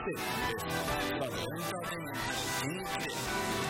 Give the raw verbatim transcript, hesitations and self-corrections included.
って、まあ、エンターテインメントの雰囲気で